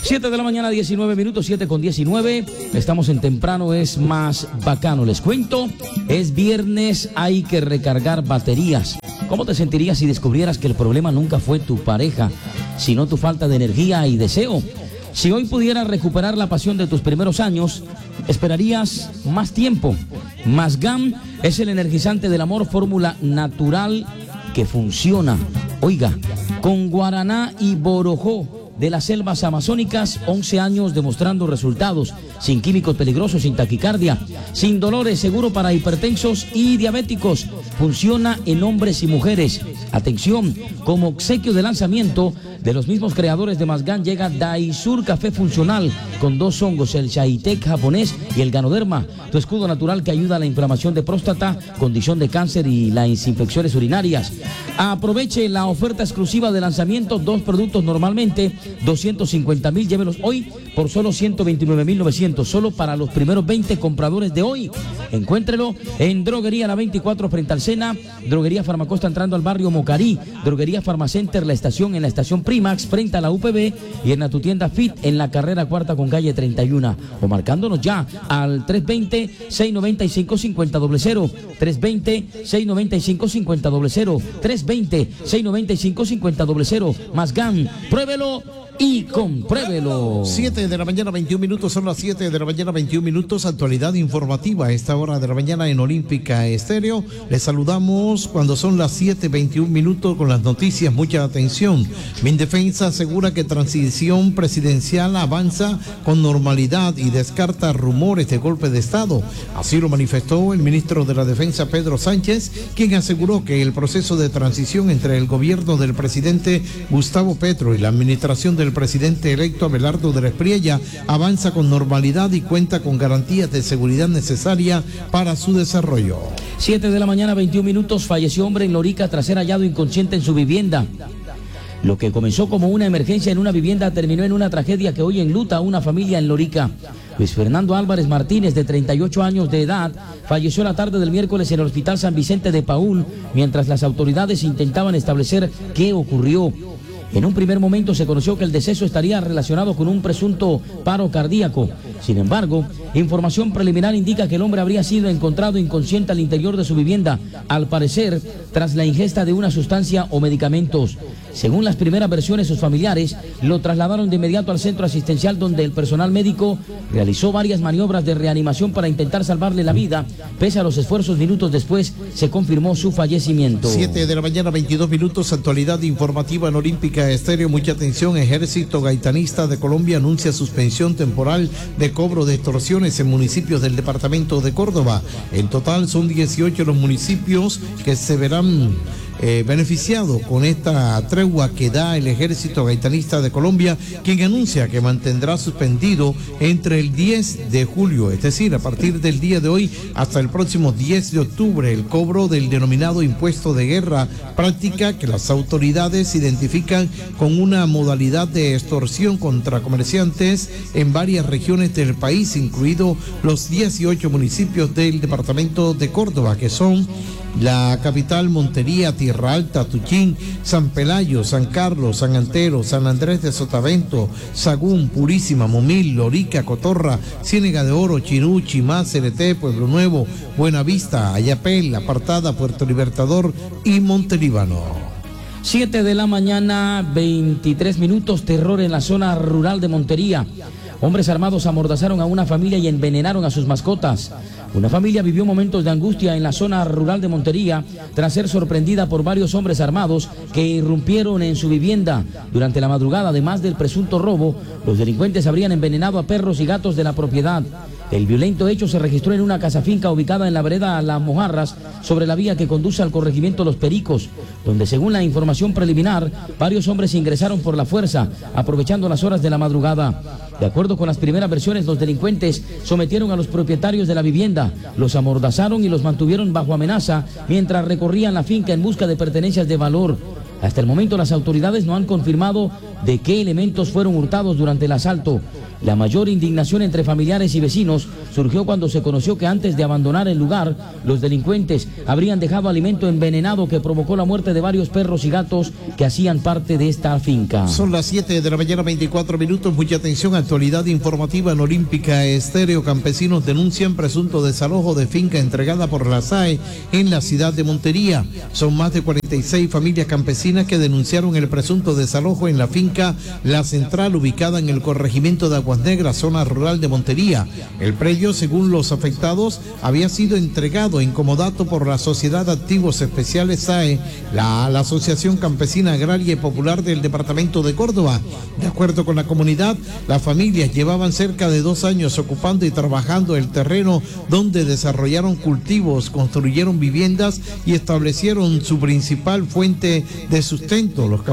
7 de la mañana, 19 minutos, 7:19. Estamos en Temprano es más bacano. Les cuento, es viernes, hay que recargar baterías. ¿Cómo te sentirías si descubrieras que el problema nunca fue tu pareja, sino tu falta de energía y deseo? Si hoy pudieras recuperar la pasión de tus primeros años, esperarías más tiempo. Masgam es el energizante del amor, fórmula natural que funciona. Oiga, con guaraná y borojó de las selvas amazónicas, 11 años demostrando resultados, sin químicos peligrosos, sin taquicardia, sin dolores, seguro para hipertensos y diabéticos. Funciona en hombres y mujeres. Atención, como obsequio de lanzamiento de los mismos creadores de Masgam llega Daisur Café Funcional con 2 hongos, el Shaitek japonés y el Ganoderma, tu escudo natural que ayuda a la inflamación de próstata, condición de cáncer y las infecciones urinarias. Aproveche la oferta exclusiva de lanzamiento, 2 productos normalmente 250,000, llévelos hoy por solo 129,900, solo para los primeros 20 compradores de hoy. Encuéntrelo en Droguería La 24 frente al Sena, Droguería Farmacosta entrando al barrio Mocarí, Droguería Farmacenter La Estación en la estación Primax frente a la UPB y en tu tienda Fit en la carrera 4 con calle 31, o marcándonos ya al 320-695-5000, 320-695-5000, 320-695-5000. Masgam, pruébelo y compruébelo. 7 de la mañana, 21 minutos, son las 7 de la mañana, 21 minutos, actualidad informativa a esta hora de la mañana en Olímpica Estéreo. Les saludamos cuando son las 7:21 minutos con las noticias, mucha atención. Mindefensa asegura que transición presidencial avanza con normalidad y descarta rumores de golpe de Estado. Así lo manifestó el ministro de la Defensa, Pedro Sánchez, quien aseguró que el proceso de transición entre el gobierno del presidente Gustavo Petro y la administración del presidente electo Abelardo de la Espriella avanza con normalidad y cuenta con garantías de seguridad necesaria para su desarrollo. 7 de la mañana, 21 minutos, falleció hombre en Lorica tras ser hallado inconsciente en su vivienda. Lo que comenzó como una emergencia en una vivienda terminó en una tragedia que hoy enluta a una familia en Lorica. Luis Fernando Álvarez Martínez, de 38 años de edad, falleció la tarde del miércoles en el Hospital San Vicente de Paúl, mientras las autoridades intentaban establecer qué ocurrió. En un primer momento se conoció que el deceso estaría relacionado con un presunto paro cardíaco. Sin embargo, información preliminar indica que el hombre habría sido encontrado inconsciente al interior de su vivienda, al parecer tras la ingesta de una sustancia o medicamentos. Según las primeras versiones, sus familiares lo trasladaron de inmediato al centro asistencial, donde el personal médico realizó varias maniobras de reanimación para intentar salvarle la vida. Pese a los esfuerzos, minutos después se confirmó su fallecimiento. 7 de la mañana, 22 minutos, actualidad informativa en Olímpica Estéreo. Mucha atención, Ejército Gaitanista de Colombia anuncia suspensión temporal de cobro de extorsiones en municipios del departamento de Córdoba. En total son 18 los municipios que se verán beneficiado con esta tregua que da el Ejército Gaitanista de Colombia, quien anuncia que mantendrá suspendido entre el 10 de julio, es decir, a partir del día de hoy hasta el próximo 10 de octubre, el cobro del denominado impuesto de guerra, práctica que las autoridades identifican con una modalidad de extorsión contra comerciantes en varias regiones del país, incluidos los 18 municipios del departamento de Córdoba, que son la capital, Montería, Tierra Alta, Tuchín, San Pelayo, San Carlos, San Antero, San Andrés de Sotavento, Sagún, Purísima, Momil, Lorica, Cotorra, Ciénega de Oro, Chirú, Chimá, Cereté, Pueblo Nuevo, Buenavista, Ayapel, Apartada, Puerto Libertador y Montelíbano. 7 de la mañana, 23 minutos, terror en la zona rural de Montería. Hombres armados amordazaron a una familia y envenenaron a sus mascotas. Una familia vivió momentos de angustia en la zona rural de Montería tras ser sorprendida por varios hombres armados que irrumpieron en su vivienda. Durante la madrugada, además del presunto robo, los delincuentes habrían envenenado a perros y gatos de la propiedad. El violento hecho se registró en una casa finca ubicada en la vereda Las Mojarras, sobre la vía que conduce al corregimiento Los Pericos, donde, según la información preliminar, varios hombres ingresaron por la fuerza, aprovechando las horas de la madrugada. De acuerdo con las primeras versiones, los delincuentes sometieron a los propietarios de la vivienda, los amordazaron y los mantuvieron bajo amenaza mientras recorrían la finca en busca de pertenencias de valor. Hasta el momento las autoridades no han confirmado de qué elementos fueron hurtados durante el asalto. La mayor indignación entre familiares y vecinos surgió cuando se conoció que antes de abandonar el lugar, los delincuentes habrían dejado alimento envenenado que provocó la muerte de varios perros y gatos que hacían parte de esta finca. Son las 7 de la mañana, 24 minutos. Mucha atención, actualidad informativa en Olímpica Estéreo. Campesinos denuncian presunto desalojo de finca entregada por la SAE en la ciudad de Montería. Son más de 46 familias campesinas que denunciaron el presunto desalojo en la finca La Central, ubicada en el corregimiento de Aguas Negras, zona rural de Montería. El predio, según los afectados, había sido entregado en comodato por la Sociedad de Activos Especiales SAE, la Asociación Campesina Agraria y Popular del departamento de Córdoba. De acuerdo con la comunidad, las familias llevaban cerca de 2 años ocupando y trabajando el terreno donde desarrollaron cultivos, construyeron viviendas y establecieron su principal fuente de sustento. Los